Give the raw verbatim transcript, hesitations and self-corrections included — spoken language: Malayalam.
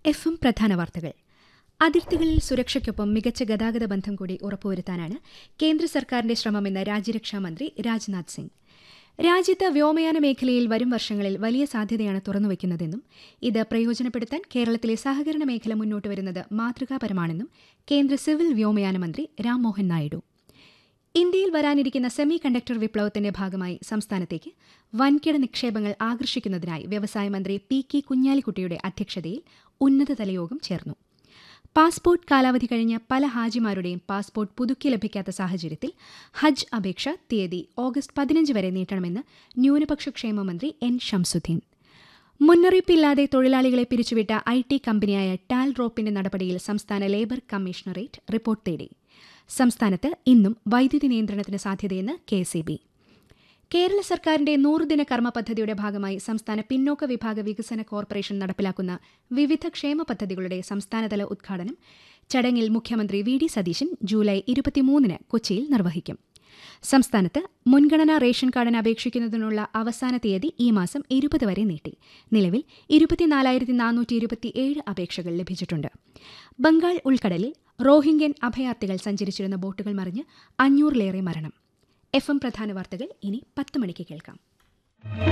എഫ് എം പ്രധാന വാർത്തകൾ. അതിർത്തികളിൽ സുരക്ഷയ്ക്കൊപ്പം മികച്ച ഗതാഗത ബന്ധം കൂടി ഉറപ്പുവരുത്താനാണ് കേന്ദ്ര സർക്കാരിന്റെ ശ്രമമെന്ന് രാജ്യരക്ഷാമന്ത്രി രാജ്നാഥ് സിംഗ്. രാജ്യത്ത് വ്യോമയാന മേഖലയിൽ വരും വർഷങ്ങളിൽ വലിയ സാധ്യതയാണ് തുറന്നുവയ്ക്കുന്നതെന്നും ഇത് പ്രയോജനപ്പെടുത്താൻ കേരളത്തിലെ സഹകരണ മേഖല മുന്നോട്ട് വരുന്നത് മാതൃകാപരമാണെന്നും കേന്ദ്ര സിവിൽ വ്യോമയാന മന്ത്രി രാംമോഹൻ നായിഡു. ഇന്ത്യയിൽ വരാനിരിക്കുന്ന സെമി കണ്ടക്ടർ വിപ്ലവത്തിന്റെ ഭാഗമായി സംസ്ഥാനത്തേക്ക് വൻകിട നിക്ഷേപങ്ങൾ ആകർഷിക്കുന്നതിനായി വ്യവസായ മന്ത്രി പി കെ കുഞ്ഞാലിക്കുട്ടിയുടെ അധ്യക്ഷതയിൽ ഉന്നതതല യോഗം ചേർന്നു. പാസ്പോർട്ട് കാലാവധി കഴിഞ്ഞ പല ഹാജിമാരുടെയും പാസ്പോർട്ട് പുതുക്കി ലഭിക്കാത്ത സാഹചര്യത്തിൽ ഹജ്ജ് അപേക്ഷ തീയതി ഓഗസ്റ്റ് പതിനഞ്ച് വരെ നീട്ടണമെന്ന് ന്യൂനപക്ഷ ക്ഷേമ മന്ത്രി എൻ ഷംസുദ്ദീൻ. മുന്നറിയിപ്പില്ലാതെ തൊഴിലാളികളെ പിരിച്ചുവിട്ട ഐ ടി കമ്പനിയായ ടാൽ റോപ്പിന്റെ നടപടിയിൽ സംസ്ഥാന ലേബർ കമ്മീഷണറേറ്റ് റിപ്പോർട്ട് തേടി. സംസ്ഥാനത്ത് ഇന്നും വൈദ്യുതി നിയന്ത്രണത്തിന് സാധ്യതയെന്ന് K S E B. Kerala സർക്കാരിന്റെ നൂറുദിന കർമ്മ പദ്ധതിയുടെ ഭാഗമായി സംസ്ഥാന പിന്നോക്ക വിഭാഗ വികസന കോർപ്പറേഷൻ നടപ്പിലാക്കുന്ന വിവിധ ക്ഷേമ പദ്ധതികളുടെ സംസ്ഥാനതല ഉദ്ഘാടനം ചടങ്ങിൽ മുഖ്യമന്ത്രി വി ഡി സതീശൻ ജൂലൈ ഇരുപത്തിമൂന്നിന് കൊച്ചിയിൽ നിർവഹിക്കും. സംസ്ഥാനത്ത് മുൻഗണനാ റേഷൻ കാർഡിന് അപേക്ഷിക്കുന്നതിനുള്ള അവസാന തീയതി ഈ മാസം ഇരുപത് വരെ നീട്ടി. നിലവിൽ ഇരുപത്തിനാലായിരത്തി നാനൂറ്റി ഇരുപത്തിയേഴ് അപേക്ഷകൾ ലഭിച്ചിട്ടുണ്ട്. ബംഗാൾ ഉൾക്കടലിൽ റോഹിംഗ്യൻ അഭയാർത്ഥികൾ സഞ്ചരിച്ചിരുന്ന ബോട്ടുകൾ മറിഞ്ഞ് അഞ്ഞൂറിലേറെ മരണം. എഫ് എം പ്രധാന വാർത്തകൾ ഇനി പത്ത് മണിക്ക് കേൾക്കാം.